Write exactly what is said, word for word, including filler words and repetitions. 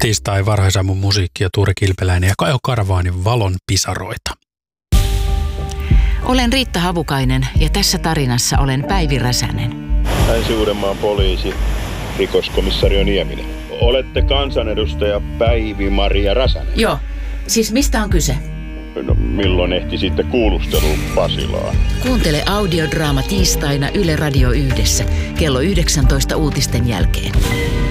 Tiistai varhaisamun musiikki ja Tuure Kilpeläinen ja Kajo Karvaanin Valon pisaroita. Olen Riitta Havukainen ja tässä tarinassa olen Päivi Räsänen. Länsi-Uudenmaan poliisi, rikoskomissario Nieminen. Olette kansanedustaja Päivi-Maria Räsänen. Joo. Siis mistä on kyse? No, milloin ehti sitten kuulusteluun Pasilaan? Kuuntele audiodraama tiistaina Yle Radio Yhdessä kello yhdeksäntoista uutisten jälkeen.